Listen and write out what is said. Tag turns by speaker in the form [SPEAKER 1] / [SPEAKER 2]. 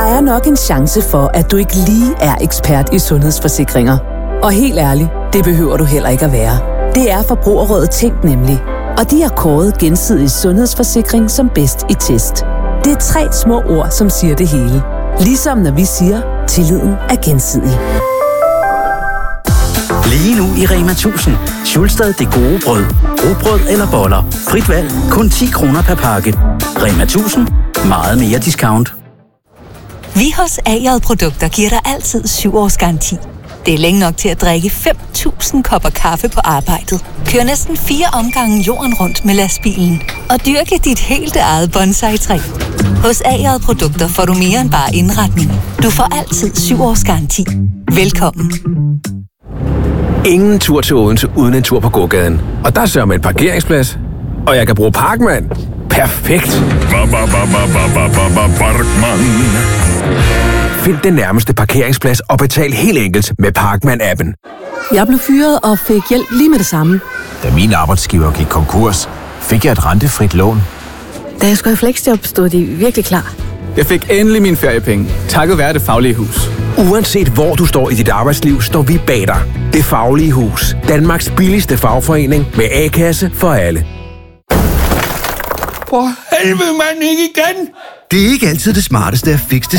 [SPEAKER 1] er nok en chance for, at du ikke lige er ekspert i sundhedsforsikringer. Og helt ærligt, det behøver du heller ikke at være. Det er Forbrugerrådet Tænk nemlig. Og de har kåret Gensidig Sundhedsforsikring som bedst i test. Det er 3 små ord, som siger det hele. Ligesom når vi siger, tilliden er gensidig.
[SPEAKER 2] Lige nu i Rema 1000. Schulstad det gode brød. Rugbrød eller boller. Frit valg. Kun 10 kroner per pakke. Rema 1000. Meget mere discount.
[SPEAKER 3] Vi hos AJ Produkter giver dig altid 7 års garanti. Det er længe nok til at drikke 5.000 kopper kaffe på arbejdet. Kør næsten 4 omgange jorden rundt med lastbilen. Og dyrke dit helt eget bonsai-træ. Hos AJ Produkter får du mere end bare indretning. Du får altid 7 års garanti. Velkommen.
[SPEAKER 4] Ingen tur til Odense uden en tur på gågaden. Og der sørger med en parkeringsplads. Og jeg kan bruge Parkman. Perfekt. Find den nærmeste parkeringsplads og betal helt enkelt med Parkman-appen.
[SPEAKER 5] Jeg blev fyret og fik hjælp lige med det samme.
[SPEAKER 6] Da min arbejdsgiver gik konkurs, fik jeg et rentefrit lån.
[SPEAKER 5] Da jeg skulle i fleksjob, stod de virkelig klar.
[SPEAKER 7] Jeg fik endelig mine feriepenge, takket være Det Faglige Hus.
[SPEAKER 4] Uanset hvor du står i dit arbejdsliv, står vi bag dig. Det Faglige Hus. Danmarks billigste fagforening med A-kasse for alle.
[SPEAKER 8] For helvede, mand, ikke igen!
[SPEAKER 9] Det er ikke altid det smarteste at fikse det